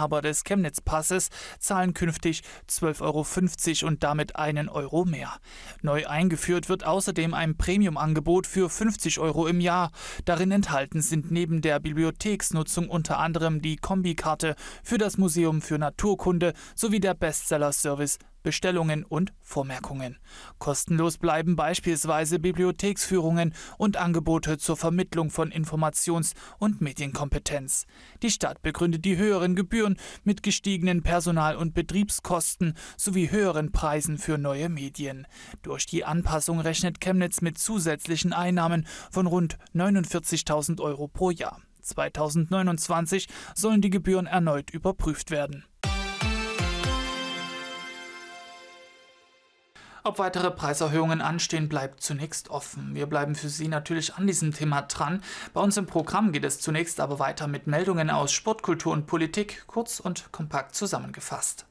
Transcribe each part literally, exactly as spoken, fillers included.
Inhaber des Chemnitz-Passes zahlen künftig zwölf Euro fünfzig und damit einen Euro mehr. Neu eingeführt wird außerdem ein Premium-Angebot für fünfzig Euro im Jahr. Darin enthalten sind neben der Bibliotheksnutzung unter anderem die Kombikarte für das Museum für Naturkunde sowie der Bestseller-Service Bestellungen und Vormerkungen. Kostenlos bleiben beispielsweise Bibliotheksführungen und Angebote zur Vermittlung von Informations- und Medienkompetenz. Die Stadt begründet die höheren Gebühren mit gestiegenen Personal- und Betriebskosten sowie höheren Preisen für neue Medien. Durch die Anpassung rechnet Chemnitz mit zusätzlichen Einnahmen von rund neunundvierzigtausend Euro pro Jahr. zweitausendneunundzwanzig sollen die Gebühren erneut überprüft werden. Ob weitere Preiserhöhungen anstehen, bleibt zunächst offen. Wir bleiben für Sie natürlich an diesem Thema dran. Bei uns im Programm geht es zunächst aber weiter mit Meldungen aus Sport, Kultur und Politik, kurz und kompakt zusammengefasst.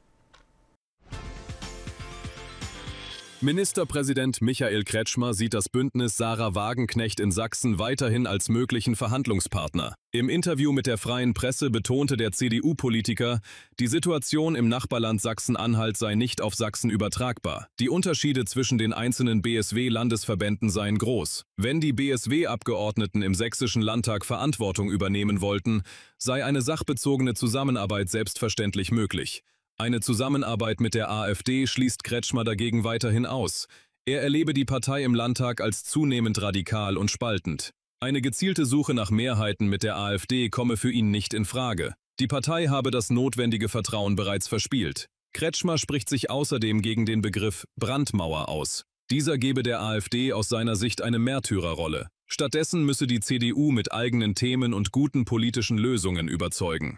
Ministerpräsident Michael Kretschmer sieht das Bündnis Sarah Wagenknecht in Sachsen weiterhin als möglichen Verhandlungspartner. Im Interview mit der Freien Presse betonte der C D U-Politiker, die Situation im Nachbarland Sachsen-Anhalt sei nicht auf Sachsen übertragbar. Die Unterschiede zwischen den einzelnen B S W-Landesverbänden seien groß. Wenn die B S W-Abgeordneten im Sächsischen Landtag Verantwortung übernehmen wollten, sei eine sachbezogene Zusammenarbeit selbstverständlich möglich. Eine Zusammenarbeit mit der AfD schließt Kretschmer dagegen weiterhin aus. Er erlebe die Partei im Landtag als zunehmend radikal und spaltend. Eine gezielte Suche nach Mehrheiten mit der AfD komme für ihn nicht in Frage. Die Partei habe das notwendige Vertrauen bereits verspielt. Kretschmer spricht sich außerdem gegen den Begriff Brandmauer aus. Dieser gebe der AfD aus seiner Sicht eine Märtyrerrolle. Stattdessen müsse die C D U mit eigenen Themen und guten politischen Lösungen überzeugen.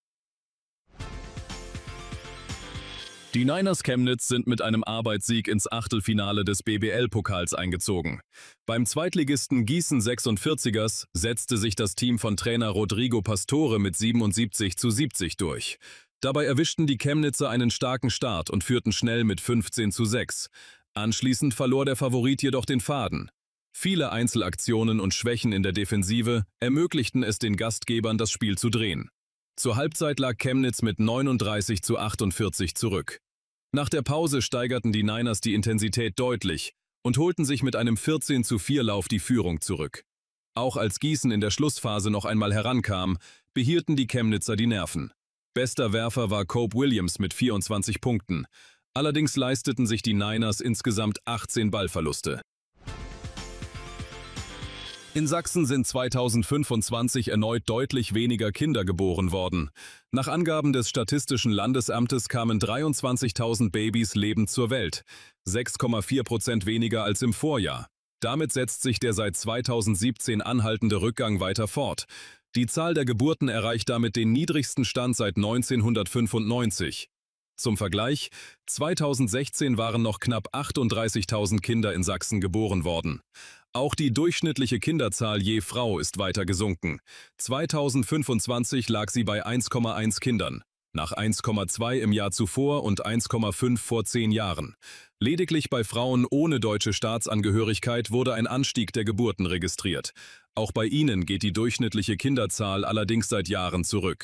Die Niners Chemnitz sind mit einem Arbeitssieg ins Achtelfinale des B B L-Pokals eingezogen. Beim Zweitligisten Gießen sechsundvierzigers setzte sich das Team von Trainer Rodrigo Pastore mit siebenundsiebzig zu siebzig durch. Dabei erwischten die Chemnitzer einen starken Start und führten schnell mit fünfzehn zu sechs. Anschließend verlor der Favorit jedoch den Faden. Viele Einzelaktionen und Schwächen in der Defensive ermöglichten es den Gastgebern, das Spiel zu drehen. Zur Halbzeit lag Chemnitz mit neununddreißig zu achtundvierzig zurück. Nach der Pause steigerten die Niners die Intensität deutlich und holten sich mit einem vierzehn zu vier Lauf die Führung zurück. Auch als Gießen in der Schlussphase noch einmal herankam, behielten die Chemnitzer die Nerven. Bester Werfer war Cope Williams mit vierundzwanzig Punkten. Allerdings leisteten sich die Niners insgesamt achtzehn Ballverluste. In Sachsen sind zweitausendfünfundzwanzig erneut deutlich weniger Kinder geboren worden. Nach Angaben des Statistischen Landesamtes kamen dreiundzwanzigtausend Babys lebend zur Welt, sechs Komma vier Prozent weniger als im Vorjahr. Damit setzt sich der seit zweitausendsiebzehn anhaltende Rückgang weiter fort. Die Zahl der Geburten erreicht damit den niedrigsten Stand seit neunzehnhundertfünfundneunzig. Zum Vergleich, zweitausendsechzehn waren noch knapp achtunddreißigtausend Kinder in Sachsen geboren worden. Auch die durchschnittliche Kinderzahl je Frau ist weiter gesunken. zweitausendfünfundzwanzig lag sie bei eins Komma eins Kindern, nach eins Komma zwei im Jahr zuvor und eins Komma fünf vor zehn Jahren. Lediglich bei Frauen ohne deutsche Staatsangehörigkeit wurde ein Anstieg der Geburten registriert. Auch bei ihnen geht die durchschnittliche Kinderzahl allerdings seit Jahren zurück.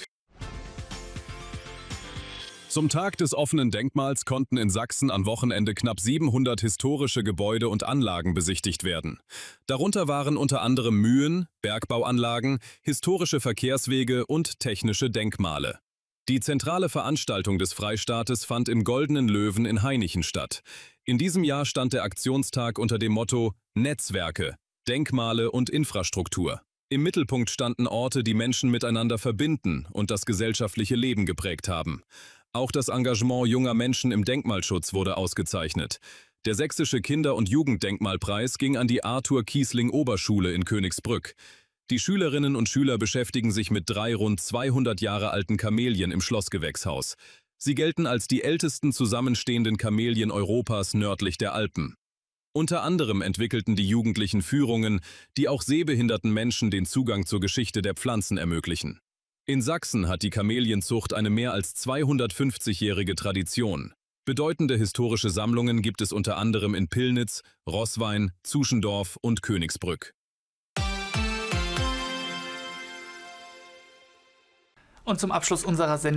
Zum Tag des offenen Denkmals konnten in Sachsen am Wochenende knapp siebenhundert historische Gebäude und Anlagen besichtigt werden. Darunter waren unter anderem Mühen, Bergbauanlagen, historische Verkehrswege und technische Denkmale. Die zentrale Veranstaltung des Freistaates fand im Goldenen Löwen in Hainichen statt. In diesem Jahr stand der Aktionstag unter dem Motto Netzwerke, Denkmale und Infrastruktur. Im Mittelpunkt standen Orte, die Menschen miteinander verbinden und das gesellschaftliche Leben geprägt haben. Auch das Engagement junger Menschen im Denkmalschutz wurde ausgezeichnet. Der Sächsische Kinder- und Jugenddenkmalpreis ging an die Arthur-Kiesling-Oberschule in Königsbrück. Die Schülerinnen und Schüler beschäftigen sich mit drei rund zweihundert Jahre alten Kamelien im Schlossgewächshaus. Sie gelten als die ältesten zusammenstehenden Kamelien Europas nördlich der Alpen. Unter anderem entwickelten die Jugendlichen Führungen, die auch sehbehinderten Menschen den Zugang zur Geschichte der Pflanzen ermöglichen. In Sachsen hat die Kamelienzucht eine mehr als zweihundertfünfzigjährige Tradition. Bedeutende historische Sammlungen gibt es unter anderem in Pillnitz, Roßwein, Zuschendorf und Königsbrück. Und zum Abschluss unserer Sendung